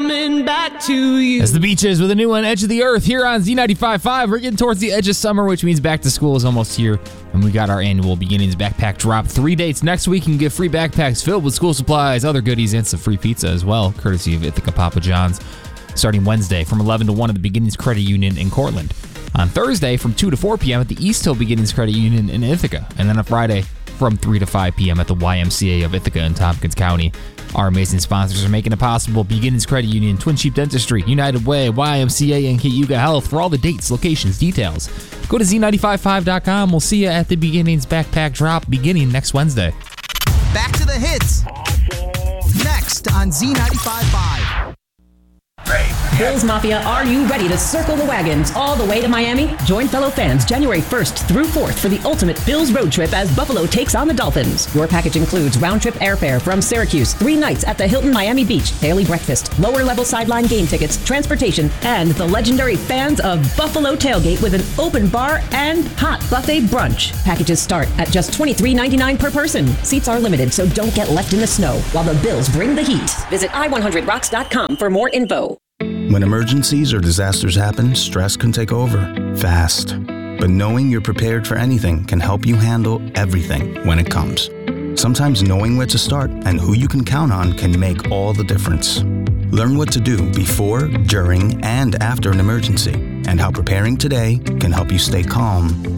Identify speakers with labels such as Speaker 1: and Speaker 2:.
Speaker 1: coming back to you.
Speaker 2: As the Beaches with a new one, Edge of the Earth, here on Z95.5. We're getting towards the edge of summer, which means back to school is almost here. And we got our annual Beginnings backpack drop. 3 dates next week. You can get free backpacks filled with school supplies, other goodies, and some free pizza as well, courtesy of Ithaca Papa John's. Starting Wednesday from 11 to 1 at the Beginnings Credit Union in Cortland. On Thursday from 2 to 4 p.m. at the East Hill Beginnings Credit Union in Ithaca. And then on Friday from 3 to 5 p.m. at the YMCA of Ithaca in Tompkins County. Our amazing sponsors are making it possible. Beginnings Credit Union, Twin Sheep Dentistry, United Way, YMCA, and Cayuga Health. For all the dates, locations, details, go to Z955.com. We'll see you at the Beginnings Backpack Drop beginning next Wednesday.
Speaker 3: Back to the hits. Next on Z95.5.
Speaker 4: Bills Mafia, are you ready to circle the wagons all the way to Miami? Join fellow fans January 1st through 4th for the ultimate Bills road trip as Buffalo takes on the Dolphins. Your package includes round-trip airfare from Syracuse, 3 nights at the Hilton Miami Beach, daily breakfast, lower-level sideline game tickets, transportation, and the legendary Fans of Buffalo tailgate with an open bar and hot buffet brunch. Packages start at just $23.99 per person. Seats are limited, so don't get left in the snow while the Bills bring the heat. Visit i100rocks.com for more info.
Speaker 5: When emergencies or disasters happen, stress can take over, fast. But knowing you're prepared for anything can help you handle everything when it comes. Sometimes knowing where to start and who you can count on can make all the difference. Learn what to do before, during, and after an emergency, and how preparing today can help you stay calm